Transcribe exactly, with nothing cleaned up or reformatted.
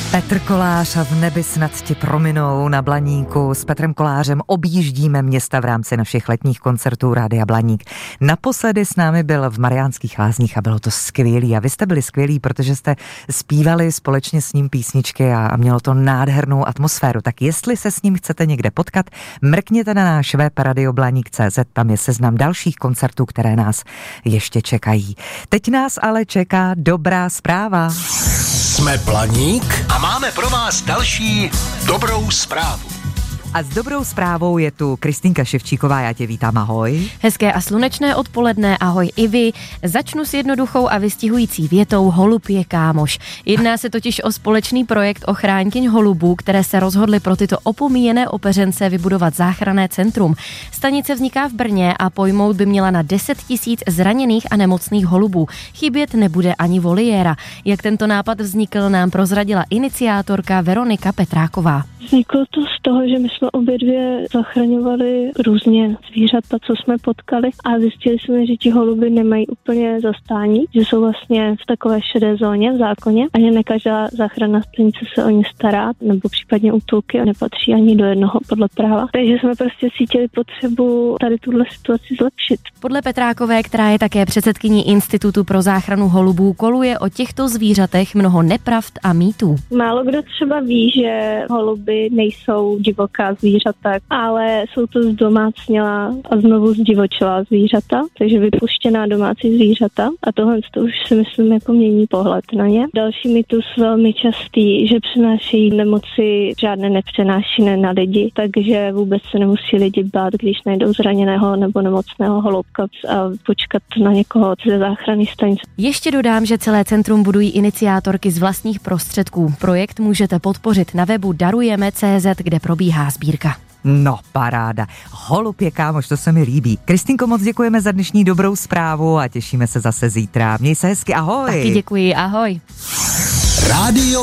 Petr Kolář a V nebi snad ti prominou na Blaníku. S Petrem Kolářem objíždíme města v rámci našich letních koncertů Rádia Blaník. Naposledy s námi byl v Mariánských Lázních a bylo to skvělý. A vy jste byli skvělí, protože jste zpívali společně s ním písničky a, a mělo to nádhernou atmosféru. Tak jestli se s ním chcete někde potkat, mrkněte na náš web radioblaník tečka cé zet, tam je seznam dalších koncertů, které nás ještě čekají. Teď nás ale čeká dobrá zpráva. Jsme Blaník a máme pro vás další dobrou zprávu. A s dobrou zprávou je tu Kristýnka Ševčíková, já tě vítám, ahoj. Hezké a slunečné odpoledne, ahoj i vy. Začnu s jednoduchou a vystihující větou Holub je kámoš. Jedná se totiž o společný projekt ochráňkyň holubů, které se rozhodly pro tyto opomíjené opeřence vybudovat záchranné centrum. Stanice vzniká v Brně a pojmout by měla na deset tisíc zraněných a nemocných holubů. Chybět nebude ani voliéra. Jak tento nápad vznikl, nám prozradila iniciátorka Veronika Petráková. Vzniklo to z toho, že my jsme obě dvě zachraňovali různě zvířata, co jsme potkali, a zjistili jsme, že ti holuby nemají úplně zastání, že jsou vlastně v takové šedé zóně v zákoně a že ne každá záchranná stanice se o ně stará, nebo případně útulky nepatří ani do jednoho podle práva. Takže jsme prostě cítili potřebu tady tuhle situaci zlepšit. Podle Petrákové, která je také předsedkyní Institutu pro záchranu holubů, koluje o těchto zvířatech mnoho nepravd a mýtů. Málo kdo třeba ví, že holuby nejsou divoká zvířata, ale jsou to zdomácnělá a znovu zdivočelá zvířata, takže vypuštěná domácí zvířata, a tohle to už si myslím jako mění pohled na ně. Další mýtus velmi častý, že přenášejí nemoci, žádné nepřenáší na lidi, takže vůbec se nemusí lidi bát, když najdou zraněného nebo nemocného holubka, a počkat na někoho ze záchranné stanice. Ještě dodám, že celé centrum budují iniciátorky z vlastních prostředků. Projekt můžete podpořit na webu darujeme tečka cé zet, kde probíhá sbírka. No, paráda. Holub je kámoš, to se mi líbí. Kristýnko, moc děkujeme za dnešní dobrou zprávu a těšíme se zase zítra. Měj se hezky, ahoj. Taky děkuji, ahoj. Rádio